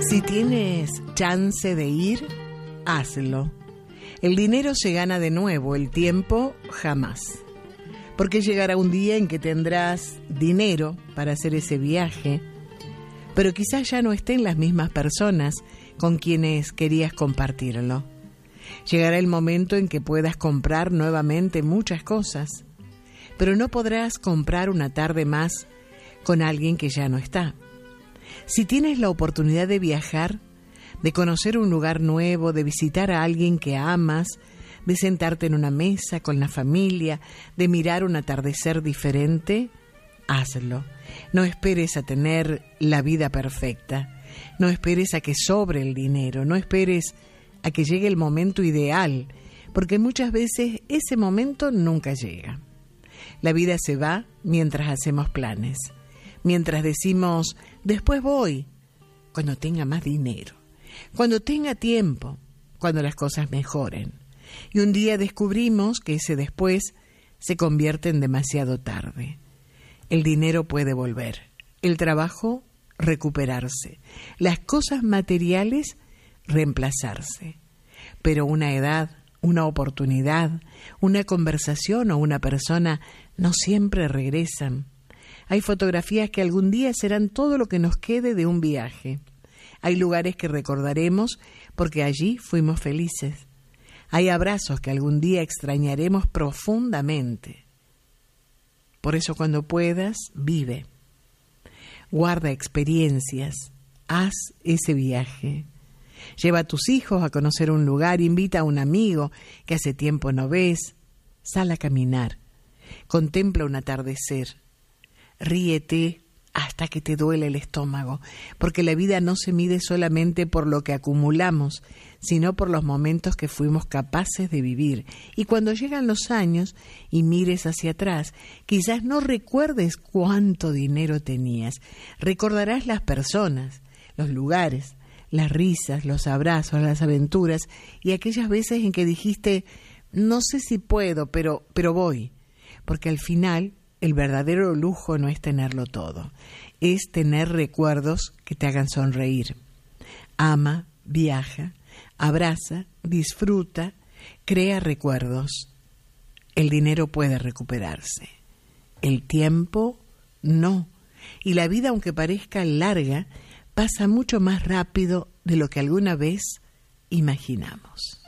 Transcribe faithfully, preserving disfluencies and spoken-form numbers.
Si tienes chance de ir, hazlo. El dinero se gana de nuevo, el tiempo jamás. Porque llegará un día en que tendrás dinero para hacer ese viaje, pero quizás ya no estén las mismas personas con quienes querías compartirlo. Llegará el momento en que puedas comprar nuevamente muchas cosas, pero no podrás comprar una tarde más con alguien que ya no está. Si tienes la oportunidad de viajar, de conocer un lugar nuevo, de visitar a alguien que amas, de sentarte en una mesa con la familia, de mirar un atardecer diferente, hazlo. No esperes a tener la vida perfecta, no esperes a que sobre el dinero, no esperes a que llegue el momento ideal, porque muchas veces ese momento nunca llega. La vida se va mientras hacemos planes, mientras decimos, después voy, cuando tenga más dinero, cuando tenga tiempo, cuando las cosas mejoren. Y un día descubrimos que ese después se convierte en demasiado tarde. El dinero puede volver, el trabajo recuperarse, las cosas materiales reemplazarse, pero una edad, una oportunidad, una conversación o una persona no siempre regresan. Hay fotografías que algún día serán todo lo que nos quede de un viaje. Hay lugares que recordaremos porque allí fuimos felices. Hay abrazos que algún día extrañaremos profundamente. Por eso, cuando puedas, vive. Guarda experiencias. Haz ese viaje. Lleva a tus hijos a conocer un lugar, invita a un amigo que hace tiempo no ves. Sal a caminar. Contempla un atardecer. Ríete hasta que te duele el estómago, porque la vida no se mide solamente por lo que acumulamos, sino por los momentos que fuimos capaces de vivir. Y cuando llegan los años y mires hacia atrás, quizás no recuerdes cuánto dinero tenías, recordarás las personas, los lugares, las risas, los abrazos, las aventuras y aquellas veces en que dijiste, no sé si puedo, pero, pero voy, porque al final el verdadero lujo no es tenerlo todo, es tener recuerdos que te hagan sonreír. Ama, viaja, abraza, disfruta, crea recuerdos. El dinero puede recuperarse, el tiempo no, y la vida, aunque parezca larga, pasa mucho más rápido de lo que alguna vez imaginamos.